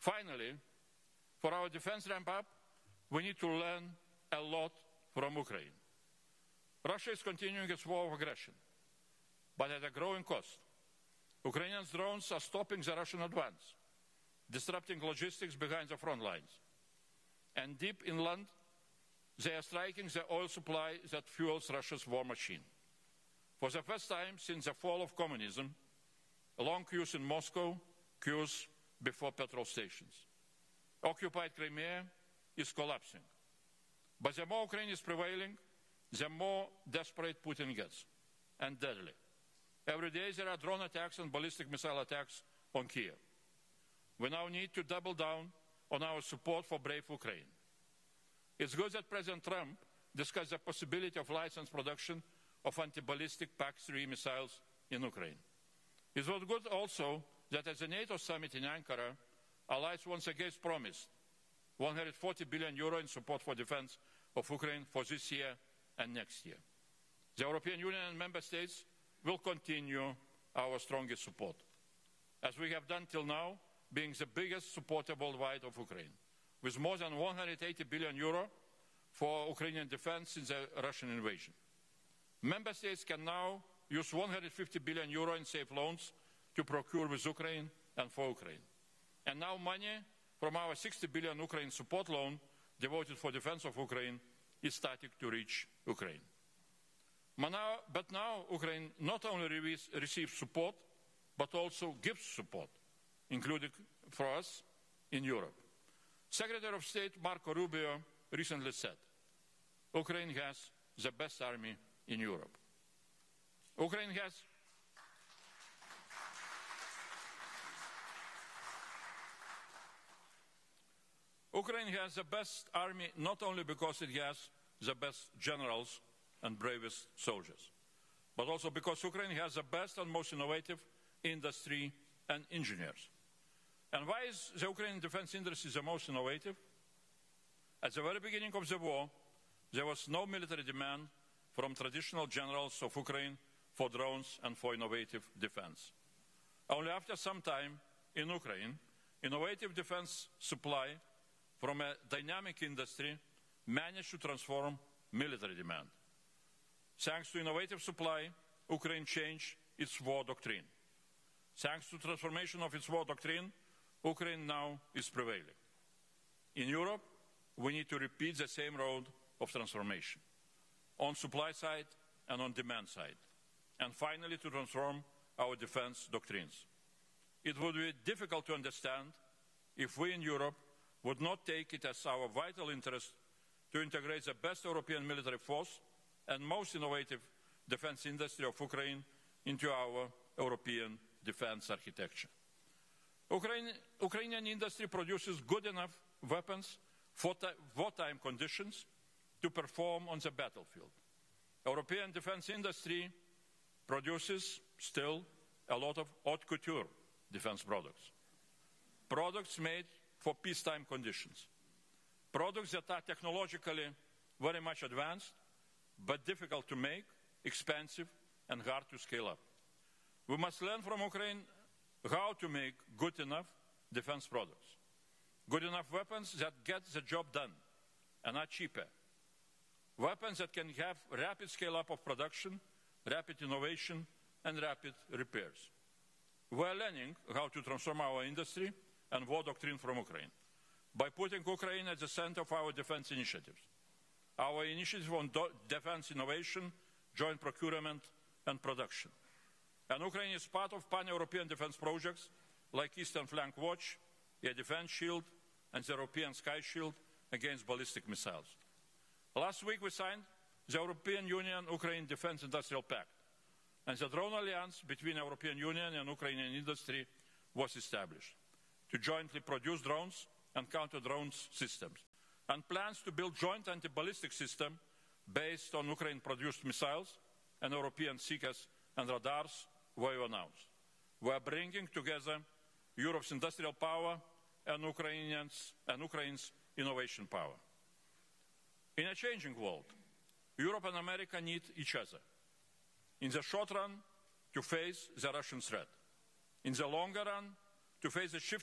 Finally, for our defense ramp-up, we need to learn a lot from Ukraine. Russia is continuing its war of aggression, but at a growing cost. Ukrainian drones are stopping the Russian advance, disrupting logistics behind the front lines. And deep inland, they are striking the oil supply that fuels Russia's war machine. For the first time since the fall of communism, long queues in Moscow, queues before petrol stations. Occupied Crimea is collapsing. But the more Ukraine is prevailing, the more desperate Putin gets, and deadly. Every day there are drone attacks and ballistic missile attacks on Kyiv. We now need to double down on our support for brave Ukraine. It's good that President Trump discussed the possibility of licensed production of anti-ballistic PAC-3 missiles in Ukraine. It was good also that at the NATO summit in Ankara, allies once again promised €140 billion in support for defense of Ukraine for this year and next year. The European Union and Member States will continue our strongest support, as we have done till now, being the biggest supporter worldwide of Ukraine, with more than €180 billion for Ukrainian defense since the Russian invasion. Member States can now use €150 billion in safe loans to procure with Ukraine and for Ukraine. And now money from our €60 billion Ukraine support loan devoted for defense of Ukraine is starting to reach Ukraine. But now Ukraine not only receives support, but also gives support, including for us in Europe. Secretary of State Marco Rubio recently said, Ukraine has the best army in Europe. Ukraine has the best army not only because it has the best generals and bravest soldiers, but also because Ukraine has the best and most innovative industry and engineers. And why is the Ukrainian defense industry the most innovative? At the very beginning of the war, there was no military demand from traditional generals of Ukraine for drones and for innovative defense. Only after some time in Ukraine, innovative defense supply from a dynamic industry managed to transform military demand. Thanks to innovative supply, Ukraine changed its war doctrine. Thanks to transformation of its war doctrine, Ukraine now is prevailing. In Europe, we need to repeat the same road of transformation, on supply side and on demand side, and finally to transform our defense doctrines. It would be difficult to understand if we in Europe would not take it as our vital interest to integrate the best European military force and most innovative defense industry of Ukraine into our European defense architecture. Ukrainian industry produces good enough weapons for wartime conditions to perform on the battlefield. European defense industry produces still a lot of haute couture defense products. Products made for peacetime conditions. Products that are technologically very much advanced, but difficult to make, expensive, and hard to scale up. We must learn from Ukraine how to make good enough defense products. Good enough weapons that get the job done and are cheaper. Weapons that can have rapid scale-up of production, rapid innovation, and rapid repairs. We are learning how to transform our industry and war doctrine from Ukraine by putting Ukraine at the center of our defense initiatives. Our initiative on defense innovation, joint procurement, and production. And Ukraine is part of pan-European defense projects like Eastern Flank Watch, Air Defense Shield, and the European Sky Shield against ballistic missiles. Last week we signed the European Union-Ukraine Defense Industrial Pact, and the drone alliance between the European Union and Ukrainian industry was established to jointly produce drones and counter-drone systems, and plans to build joint anti-ballistic system based on Ukraine-produced missiles and European seekers and radars were announced. We are bringing together Europe's industrial power and Ukraine's innovation power. In a changing world, Europe and America need each other. In the short run, to face the Russian threat. In the longer run, to face the shifting